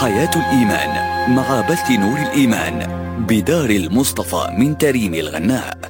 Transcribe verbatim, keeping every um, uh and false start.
حياة الإيمان مع بث نور الإيمان بدار المصطفى من تريم الغناء.